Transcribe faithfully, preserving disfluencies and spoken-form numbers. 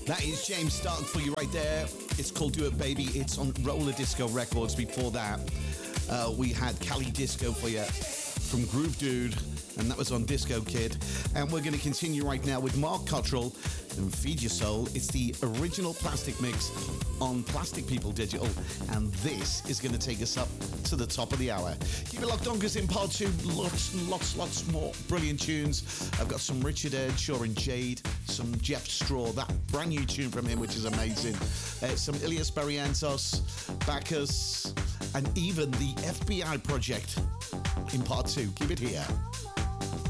That is James Stark for you right there. It's called Do It Baby. It's on Roller Disco Records. Before that, uh, we had Cali Disco for you from Groove Dude, and that was on Disco Kid. And we're going to continue right now with Mark Cottrell and Feed Your Soul. It's the original Plastic Mix on Plastic People Digital, and this is going to take us up to the top of the hour. Keep it locked on, because in part two, lots and lots, lots more brilliant tunes. I've got some Richard Earnshaw and Jade, some Jeff Straw, that brand new tune from him, which is amazing. Uh, some Ilias Barrientos, Bacchus, and even the F B I project in part two. Keep it here.